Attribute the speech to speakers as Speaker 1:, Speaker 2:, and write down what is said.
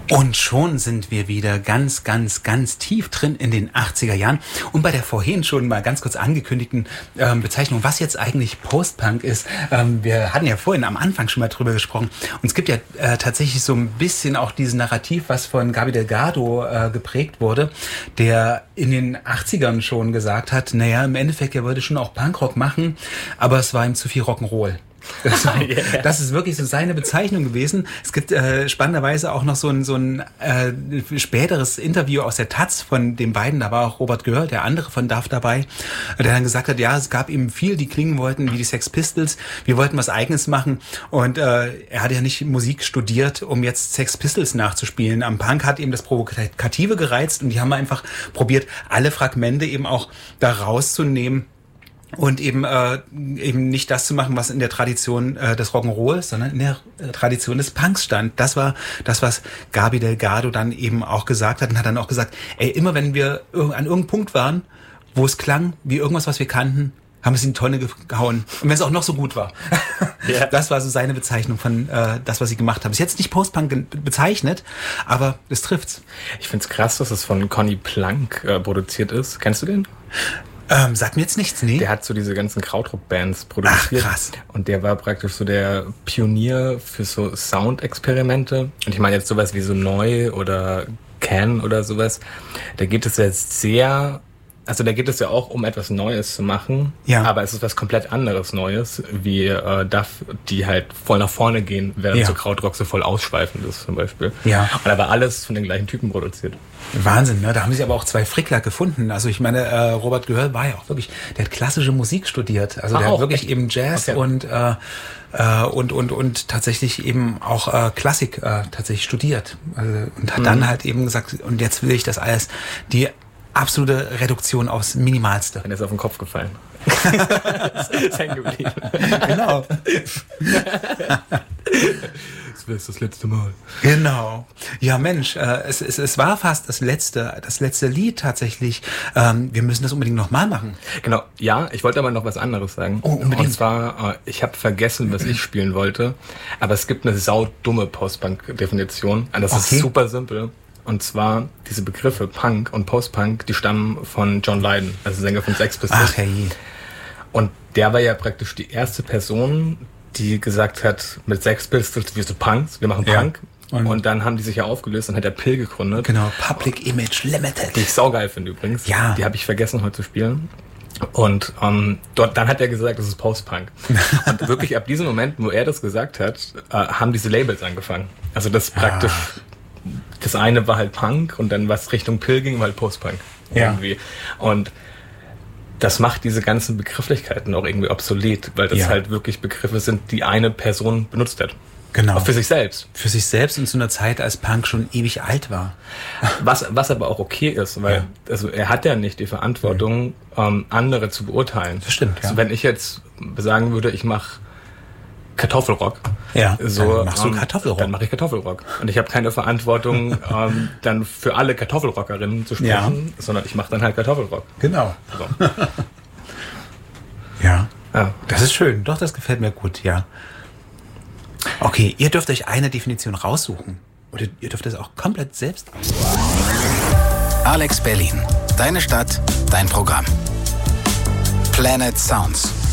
Speaker 1: Und schon sind wir wieder ganz, ganz, ganz tief drin in den 80er Jahren. Und bei der vorhin schon mal ganz kurz angekündigten Bezeichnung, was jetzt eigentlich Post-Punk ist. Wir hatten ja vorhin am Anfang schon mal drüber gesprochen. Und es gibt ja tatsächlich so ein bisschen auch dieses Narrativ, was von Gaby Delgado geprägt wurde, der in den 80ern schon gesagt hat, naja, im Endeffekt, er würde schon auch Punkrock machen, aber es war ihm zu viel Rock'n'Roll. Das ist wirklich so seine Bezeichnung gewesen. Es gibt spannenderweise auch noch so ein späteres Interview aus der Taz von den beiden. Da war auch Robert Göhr, der andere von DAF, dabei, der dann gesagt hat, ja, es gab eben viel, die klingen wollten wie die Sex Pistols. Wir wollten was Eigenes machen. Und er hat ja nicht Musik studiert, um jetzt Sex Pistols nachzuspielen. Am Punk hat eben das Provokative gereizt und die haben einfach probiert, alle Fragmente eben auch da rauszunehmen. Und eben nicht das zu machen, was in der Tradition des Rock'n'Roll, sondern in der Tradition des Punks stand. Das war das, was Gaby Delgado dann eben auch gesagt hat und hat dann auch gesagt, ey, immer wenn wir an irgendeinem Punkt waren, wo es klang wie irgendwas, was wir kannten, haben wir es in die Tonne gehauen. Und wenn es auch noch so gut war. Yeah. Das war so seine Bezeichnung von das, was sie gemacht haben. Ist jetzt nicht Post-Punk bezeichnet, aber es trifft's.
Speaker 2: Ich find's krass, dass es von Conny Plank produziert ist. Kennst du den?
Speaker 1: Sagt mir jetzt nichts, nee.
Speaker 2: Der hat so diese ganzen Krautrock-Bands produziert.
Speaker 1: Ach, krass.
Speaker 2: Und der war praktisch so der Pionier für so Soundexperimente. Und ich meine jetzt sowas wie so Neu oder Can oder sowas. Da geht es jetzt da geht es ja auch um etwas Neues zu machen, ja. Aber es ist was komplett anderes Neues, wie DAF, die halt voll nach vorne gehen, während so Krautrock so voll ausschweifend ist zum Beispiel. Ja. Und da war alles von den gleichen Typen produziert.
Speaker 1: Wahnsinn, ne? Da haben sich aber auch zwei Frickler gefunden. Also ich meine, Robert Göhr war ja auch wirklich, der hat klassische Musik studiert. Also der hat wirklich echt? Eben Jazz und tatsächlich eben auch Klassik tatsächlich studiert. Und hat dann halt eben gesagt, und jetzt will ich das alles, die absolute Reduktion aufs Minimalste.
Speaker 2: Dann ist auf den Kopf gefallen. Ist hängen geblieben.
Speaker 1: Genau.
Speaker 2: Das wäre das letzte Mal.
Speaker 1: Genau. Ja, Mensch, es war fast das letzte Lied tatsächlich. Wir müssen das unbedingt nochmal machen.
Speaker 2: Genau, ja, ich wollte aber noch was anderes sagen.
Speaker 1: Oh, unbedingt.
Speaker 2: Und zwar, ich habe vergessen, was ich spielen wollte, aber es gibt eine saudumme Post-Punk-Definition. Und das ist super simpel. Und zwar diese Begriffe Punk und Post-Punk, die stammen von John Lydon, also Sänger von Sex Pistols.
Speaker 1: Ach, hey.
Speaker 2: Und der war ja praktisch die erste Person, die gesagt hat, mit Sex Pistols, wir sind Punks, wir machen Punk. Und dann haben die sich ja aufgelöst und hat der Pill gegründet.
Speaker 1: Genau, Public Image Limited.
Speaker 2: Die ich saugeil finde übrigens.
Speaker 1: Ja.
Speaker 2: Die habe ich vergessen heute zu spielen. Und dann hat er gesagt, das ist Post-Punk. Und wirklich ab diesem Moment, wo er das gesagt hat, haben diese Labels angefangen. Also das praktisch... Das eine war halt Punk und dann was Richtung Pill ging, war halt Post-Punk. Irgendwie. Und das macht diese ganzen Begrifflichkeiten auch irgendwie obsolet, weil das halt wirklich Begriffe sind, die eine Person benutzt hat.
Speaker 1: Genau.
Speaker 2: Auch für sich selbst.
Speaker 1: Für sich selbst und zu einer Zeit, als Punk schon ewig alt war.
Speaker 2: Was aber auch okay ist, weil also er hat ja nicht die Verantwortung, andere zu beurteilen.
Speaker 1: Das stimmt,
Speaker 2: also wenn ich jetzt sagen würde, ich mache Kartoffelrock.
Speaker 1: Ja,
Speaker 2: so,
Speaker 1: dann machst du Kartoffelrock.
Speaker 2: Dann mache ich Kartoffelrock. Und ich habe keine Verantwortung, dann für alle Kartoffelrockerinnen zu sprechen, sondern ich mache dann halt Kartoffelrock.
Speaker 1: Genau. So. Ja, das ist schön. Doch, das gefällt mir gut, ja. Okay, ihr dürft euch eine Definition raussuchen. Oder ihr dürft es auch komplett selbst aussuchen.
Speaker 3: Alex Berlin. Deine Stadt, dein Programm. Planet Sounds.